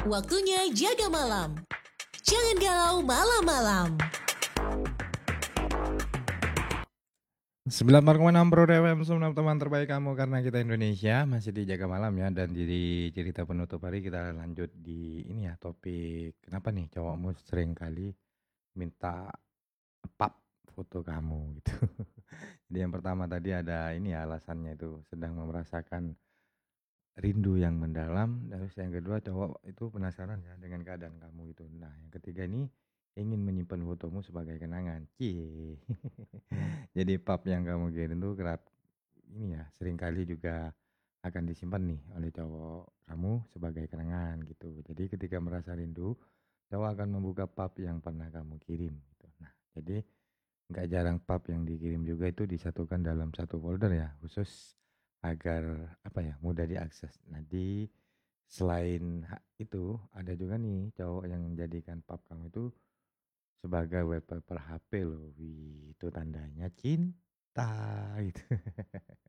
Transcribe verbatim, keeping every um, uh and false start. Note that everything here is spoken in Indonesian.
Waktunya jaga malam. Jangan galau malam-malam. sembilan koma enam Pro F M, semua teman terbaik kamu karena kita Indonesia masih di Jaga Malam ya. Dan di cerita penutup hari kita lanjut di ini ya, topik kenapa nih cowokmu sering kali minta pap foto kamu gitu. Jadi yang pertama tadi ada ini ya, alasannya itu sedang merasakan rindu yang mendalam. Terus yang kedua, cowok itu penasaran ya dengan keadaan kamu gitu. Nah yang ketiga ini ingin menyimpan fotomu sebagai kenangan. Cie. Jadi pap yang kamu kirim tuh kerap ini ya, seringkali juga akan disimpan nih oleh cowok kamu sebagai kenangan gitu. Jadi ketika merasa rindu, cowok akan membuka pap yang pernah kamu kirim gitu. Nah, jadi nggak jarang pap yang dikirim juga itu disatukan dalam satu folder ya, khusus agar apa ya, mudah diakses. Nah, di selain ha- itu ada juga nih cowok yang menjadikan pap kamu itu sebagai wallpaper H P loh. Wih, itu tandanya cinta gitu.